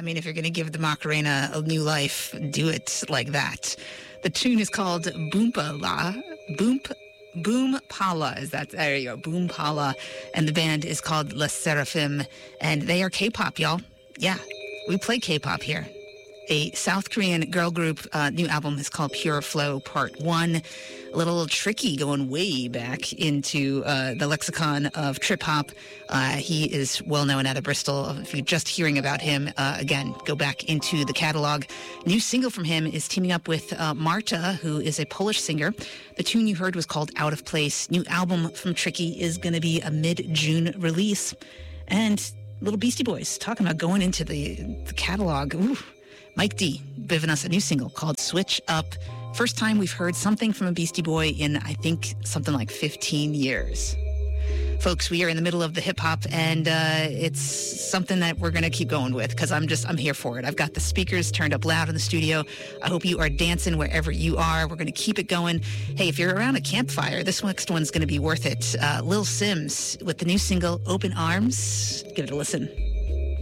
mean, if you're going to give the Macarena a new life, do it like that. The tune is called Boompa La. Boom Pala is that. There you go. Boom Pala. And the band is called La Seraphim. And they are K-pop, y'all. Yeah, we play K-pop here. A South Korean girl group. New album is called Pure Flow Part 1. A little tricky, going way back into the lexicon of trip-hop. He is well-known out of Bristol. If you're just hearing about him, again, go back into the catalog. New single from him is teaming up with Marta, who is a Polish singer. The tune you heard was called Out of Place. New album from Tricky is going to be a mid-June release. And Little Beastie Boys, talking about going into the catalog. Ooh. Mike D giving us a new single called Switch Up. First time we've heard something from a Beastie Boy in, I think, something like 15 years. Folks, we are in the middle of the hip-hop, and it's something that we're going to keep going with because I'm here for it. I've got the speakers turned up loud in the studio. I hope you are dancing wherever you are. We're going to keep it going. Hey, if you're around a campfire, this next one's going to be worth it. Lil Sims with the new single, Open Arms. Give it a listen.